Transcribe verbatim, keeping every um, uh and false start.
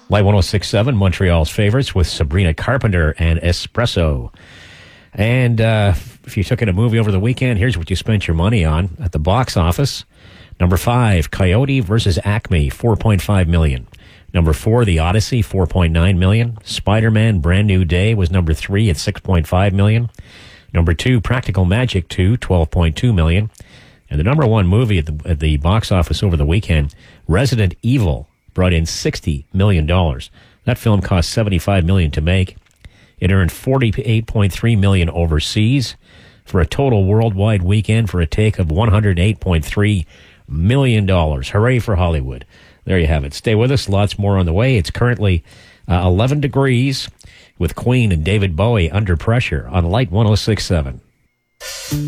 Light one oh six point seven, Montreal's favorites with Sabrina Carpenter and Espresso. And uh, if you took in a movie over the weekend, here's what you spent your money on at the box office. Number five, Coyote versus Acme, four point five million dollars. Number four, The Odyssey, four point nine million dollars. Spider-Man Brand New Day was number three at six point five million dollars. Number two, Practical Magic two, twelve point two million dollars. And the number one movie at the, at the box office over the weekend, Resident Evil, brought in sixty million dollars. That film cost seventy-five million dollars to make. It earned forty-eight point three million dollars overseas for a total worldwide weekend for a take of one hundred eight point three million dollars. Hooray for Hollywood. There you have it. Stay with us. Lots more on the way. It's currently uh, eleven degrees with Queen and David Bowie Under Pressure on Light one oh six point seven.